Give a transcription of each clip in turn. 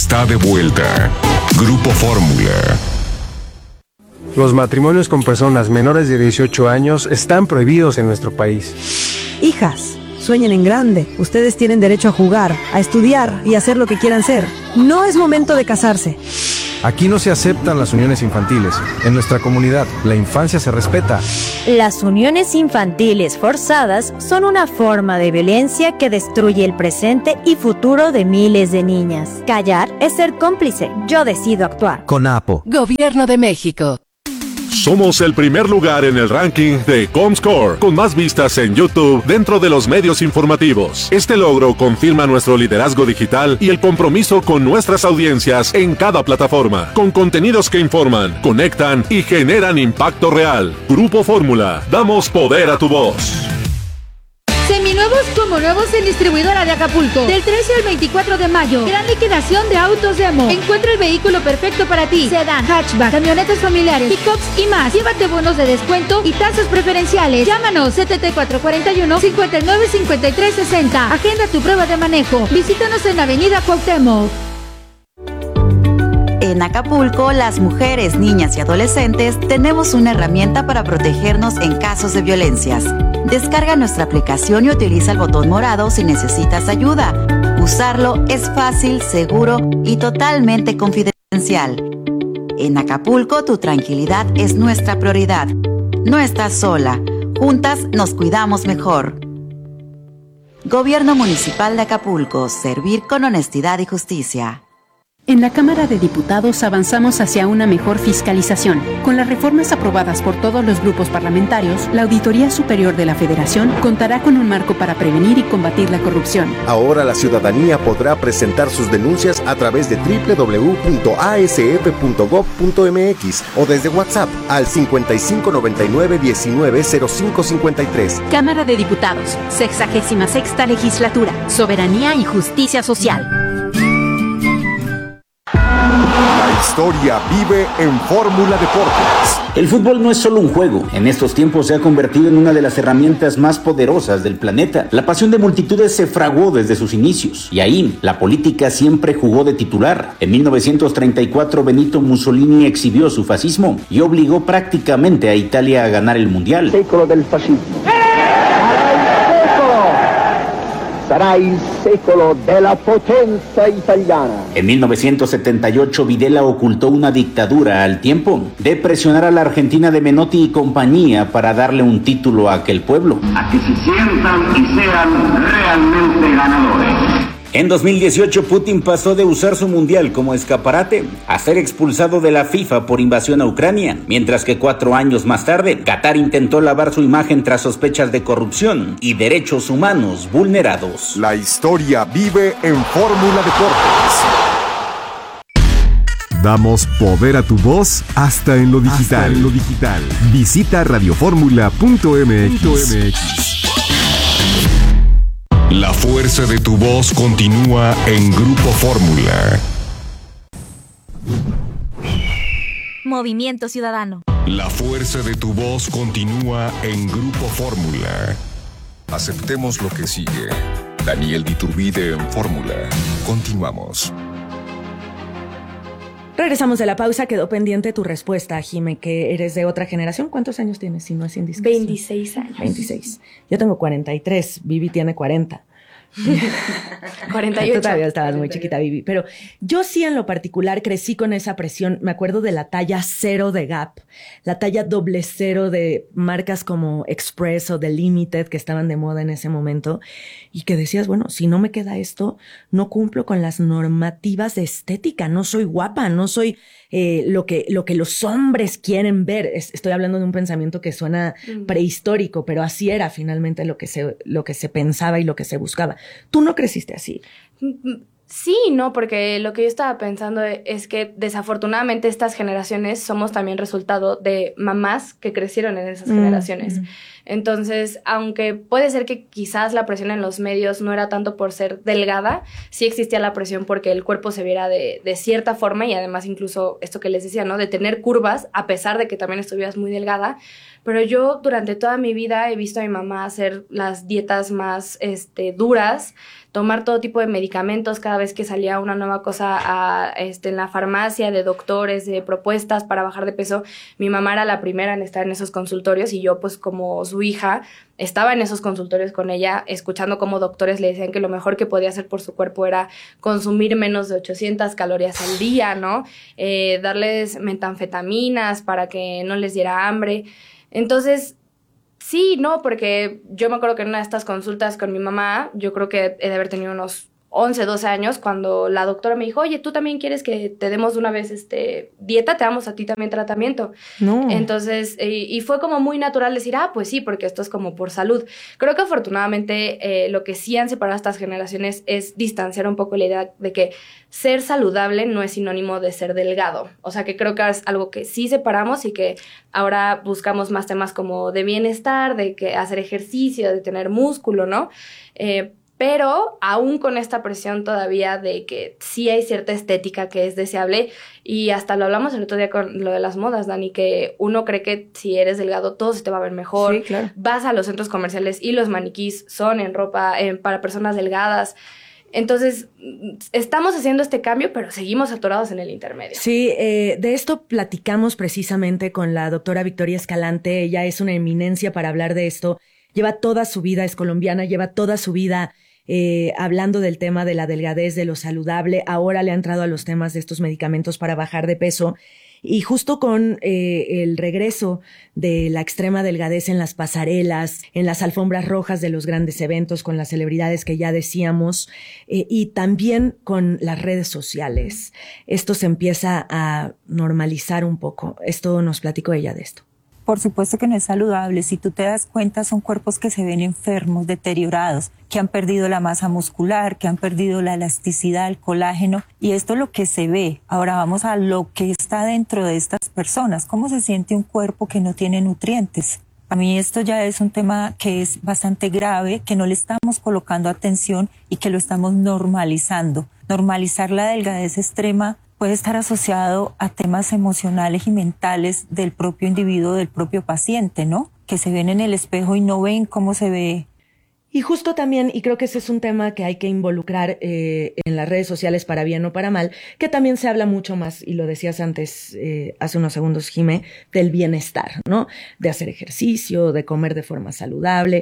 está de vuelta. Grupo Fórmula. Los matrimonios con personas menores de 18 años están prohibidos en nuestro país. Hijas, sueñen en grande. Ustedes tienen derecho a jugar, a estudiar y a hacer lo que quieran ser. No es momento de casarse. Aquí no se aceptan las uniones infantiles. En nuestra comunidad, la infancia se respeta. Las uniones infantiles forzadas son una forma de violencia que destruye el presente y futuro de miles de niñas. Callar es ser cómplice. Yo decido actuar. CONAPO. Gobierno de México. Somos el primer lugar en el ranking de Comscore, con más vistas en YouTube dentro de los medios informativos. Este logro confirma nuestro liderazgo digital y el compromiso con nuestras audiencias en cada plataforma, con contenidos que informan, conectan y generan impacto real. Grupo Fórmula, damos poder a tu voz. Seminuevos como nuevos en Distribuidora de Acapulco. Del 13 al 24 de mayo. Gran liquidación de autos demo. Encuentra el vehículo perfecto para ti. Sedán, hatchback, camionetas familiares, pickups y más. Llévate bonos de descuento y tasas preferenciales. Llámanos 7441-595360. Agenda tu prueba de manejo. Visítanos en Avenida Cuauhtémoc. En Acapulco, las mujeres, niñas y adolescentes tenemos una herramienta para protegernos en casos de violencias. Descarga nuestra aplicación y utiliza el botón morado si necesitas ayuda. Usarlo es fácil, seguro y totalmente confidencial. En Acapulco, tu tranquilidad es nuestra prioridad. No estás sola. Juntas nos cuidamos mejor. Gobierno Municipal de Acapulco. Servir con honestidad y justicia. En la Cámara de Diputados avanzamos hacia una mejor fiscalización. Con las reformas aprobadas por todos los grupos parlamentarios, la Auditoría Superior de la Federación contará con un marco para prevenir y combatir la corrupción. Ahora la ciudadanía podrá presentar sus denuncias a través de www.asf.gov.mx o desde WhatsApp al 5599-190553. Cámara de Diputados, 66ª Legislatura, Soberanía y Justicia Social. La historia vive en Fórmula Deportes. El fútbol no es solo un juego. En estos tiempos se ha convertido en una de las herramientas más poderosas del planeta. La pasión de multitudes se fraguó desde sus inicios. Y ahí, la política siempre jugó de titular. En 1934, Benito Mussolini exhibió su fascismo y obligó prácticamente a Italia a ganar el Mundial. Secolo del fascismo. Sarà il secolo della potenza italiana. En 1978, Videla ocultó una dictadura al tiempo de presionar a la Argentina de Menotti y compañía para darle un título a aquel pueblo. A que se sientan y sean realmente ganadores. En 2018, Putin pasó de usar su mundial como escaparate a ser expulsado de la FIFA por invasión a Ucrania, mientras que 4 años más tarde, Qatar intentó lavar su imagen tras sospechas de corrupción y derechos humanos vulnerados. La historia vive en Fórmula Deportes. Damos poder a tu voz hasta en lo digital. Visita radioformula.mx. La fuerza de tu voz continúa en Grupo Fórmula. Movimiento Ciudadano. La fuerza de tu voz continúa en Grupo Fórmula. Aceptemos lo que sigue. Daniel Diturbide en Fórmula. Continuamos. Regresamos de la pausa. Quedó pendiente tu respuesta, Jime, que eres de otra generación. ¿Cuántos años tienes, si no es indiscreción? 26 años. 26. Yo tengo 43. Vivi tiene 40. 48. Tú todavía estabas muy chiquita, Vivi. Pero yo sí, en lo particular, crecí con esa presión. Me acuerdo de la talla 0 de Gap, la talla 00 de marcas como Express o The Limited, que estaban de moda en ese momento, y que decías, bueno, si no me queda esto, no cumplo con las normativas de estética, no soy guapa, no soy lo que los hombres quieren ver. Estoy hablando de un pensamiento que suena prehistórico, pero así era finalmente lo que se pensaba y lo que se buscaba. ¿Tú no creciste así? Sí, no, porque lo que yo estaba pensando es que desafortunadamente estas generaciones somos también resultado de mamás que crecieron en esas generaciones. Entonces, aunque puede ser que quizás la presión en los medios no era tanto por ser delgada, sí existía la presión porque el cuerpo se viera de cierta forma y además incluso esto que les decía, ¿no? De tener curvas, a pesar de que también estuvieras muy delgada. Pero yo durante toda mi vida he visto a mi mamá hacer las dietas más duras, tomar todo tipo de medicamentos cada vez que salía una nueva cosa en la farmacia, de doctores, de propuestas para bajar de peso. Mi mamá era la primera en estar en esos consultorios y yo, pues como su hija, estaba en esos consultorios con ella, escuchando cómo doctores le decían que lo mejor que podía hacer por su cuerpo era consumir menos de 800 calorías al día, ¿no? Darles metanfetaminas para que no les diera hambre. Entonces, sí, no, porque yo me acuerdo que en una de estas consultas con mi mamá, yo creo que he de haber tenido unos 11, 12 años, cuando la doctora me dijo, oye, ¿tú también quieres que te demos una vez dieta? Te damos a ti también tratamiento. No. Entonces, y fue como muy natural decir, pues sí, porque esto es como por salud. Creo que afortunadamente lo que sí han separado estas generaciones es distanciar un poco la idea de que ser saludable no es sinónimo de ser delgado. O sea, que creo que es algo que sí separamos y que ahora buscamos más temas como de bienestar, de que hacer ejercicio, de tener músculo, ¿no? Pero aún con esta presión todavía de que sí hay cierta estética que es deseable, y hasta lo hablamos el otro día con lo de las modas, Dani, que uno cree que si eres delgado todo se te va a ver mejor. Sí, claro. Vas a los centros comerciales y los maniquís son en ropa para personas delgadas. Entonces, estamos haciendo este cambio, pero seguimos atorados en el intermedio. Sí, de esto platicamos precisamente con la doctora Victoria Escalante. Ella es una eminencia para hablar de esto. Lleva toda su vida, es colombiana, lleva toda su vida hablando del tema de la delgadez, de lo saludable. Ahora le ha entrado a los temas de estos medicamentos para bajar de peso. Y justo con el regreso de la extrema delgadez en las pasarelas, en las alfombras rojas de los grandes eventos, con las celebridades que ya decíamos, y también con las redes sociales, esto se empieza a normalizar un poco. Esto nos platicó ella de esto. Por supuesto que no es saludable. Si tú te das cuenta, son cuerpos que se ven enfermos, deteriorados, que han perdido la masa muscular, que han perdido la elasticidad, el colágeno, y esto es lo que se ve. Ahora vamos a lo que está dentro de estas personas. ¿Cómo se siente un cuerpo que no tiene nutrientes? A mí esto ya es un tema que es bastante grave, que no le estamos colocando atención y que lo estamos normalizando. Normalizar la delgadez extrema puede estar asociado a temas emocionales y mentales del propio individuo, del propio paciente, ¿no? Que se ven en el espejo y no ven cómo se ve. Y justo también, y creo que ese es un tema que hay que involucrar en las redes sociales para bien o para mal, que también se habla mucho más, y lo decías antes, hace unos segundos, Jimé, del bienestar, ¿no? De hacer ejercicio, de comer de forma saludable.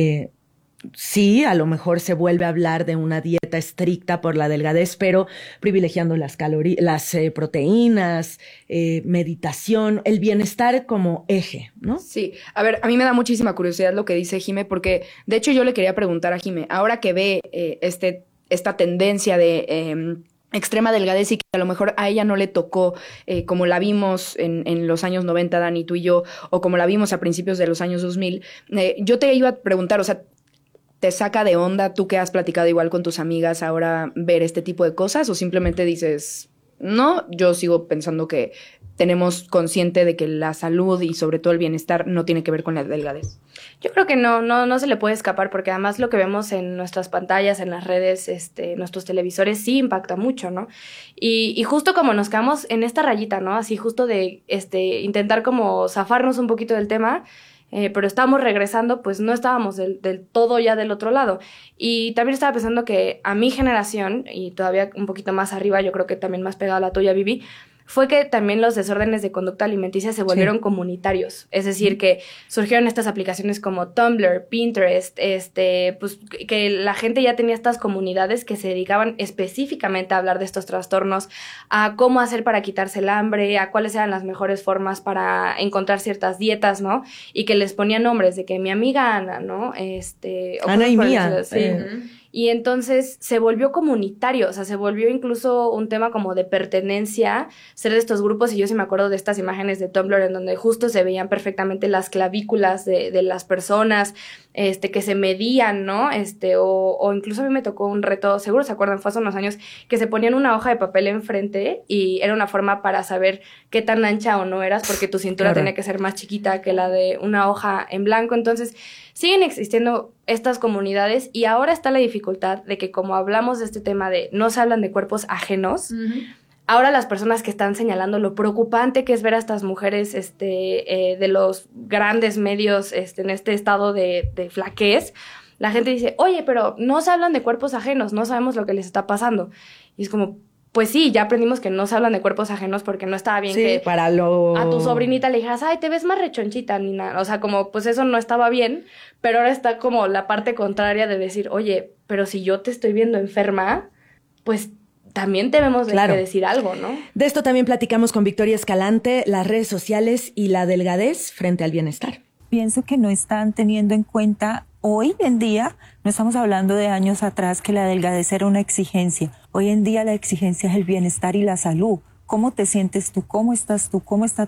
Sí, a lo mejor se vuelve a hablar de una dieta estricta por la delgadez, pero privilegiando las proteínas, meditación, el bienestar como eje, ¿no? Sí, a ver, a mí me da muchísima curiosidad lo que dice Jimé, porque de hecho yo le quería preguntar a Jimé, ahora que ve esta tendencia de extrema delgadez y que a lo mejor a ella no le tocó como la vimos en los años 90, Dani, tú y yo, o como la vimos a principios de los años 2000, yo te iba a preguntar, o sea, ¿te saca de onda tú que has platicado igual con tus amigas ahora ver este tipo de cosas? ¿O simplemente dices, no, yo sigo pensando que tenemos consciente de que la salud y sobre todo el bienestar no tiene que ver con la delgadez? Yo creo que no se le puede escapar, porque además lo que vemos en nuestras pantallas, en las redes, nuestros televisores, sí impacta mucho, ¿no? Y justo como nos quedamos en esta rayita, ¿no? Así justo de intentar como zafarnos un poquito del tema, pero estábamos regresando, pues no estábamos del todo ya del otro lado. Y también estaba pensando que a mi generación, y todavía un poquito más arriba, yo creo que también más pegado a la tuya, Vivi, fue que también los desórdenes de conducta alimenticia se volvieron comunitarios. Es decir, que surgieron estas aplicaciones como Tumblr, Pinterest, pues que la gente ya tenía estas comunidades que se dedicaban específicamente a hablar de estos trastornos, a cómo hacer para quitarse el hambre, a cuáles eran las mejores formas para encontrar ciertas dietas, ¿no? Y que les ponían nombres de que mi amiga Ana, ¿no? Ana y Mía. Sí. Y entonces se volvió comunitario, o sea, se volvió incluso un tema como de pertenencia, ser de estos grupos. Y yo sí me acuerdo de estas imágenes de Tumblr en donde justo se veían perfectamente las clavículas de las personas, que se medían, ¿no? O incluso a mí me tocó un reto, seguro se acuerdan, fue hace unos años, que se ponían una hoja de papel enfrente y era una forma para saber qué tan ancha o no eras, porque tu cintura tenía que ser más chiquita que la de una hoja en blanco. Entonces, siguen existiendo estas comunidades y ahora está la dificultad de que, como hablamos de este tema de no se hablan de cuerpos ajenos, ahora las personas que están señalando lo preocupante que es ver a estas mujeres de los grandes medios en este estado de flaquez, la gente dice, oye, pero no se hablan de cuerpos ajenos, no sabemos lo que les está pasando. Y es como, pues sí, ya aprendimos que no se hablan de cuerpos ajenos porque no estaba bien que a tu sobrinita le dijeras, ay, te ves más rechonchita, ni nada. O sea, como, pues eso no estaba bien, pero ahora está como la parte contraria de decir, oye, pero si yo te estoy viendo enferma, pues también debemos de decir algo, ¿no? De esto también platicamos con Victoria Escalante, las redes sociales y la delgadez frente al bienestar. Pienso que no están teniendo en cuenta hoy en día, no estamos hablando de años atrás que la delgadez era una exigencia. Hoy en día la exigencia es el bienestar y la salud. ¿Cómo te sientes tú? ¿Cómo estás tú? ¿Cómo está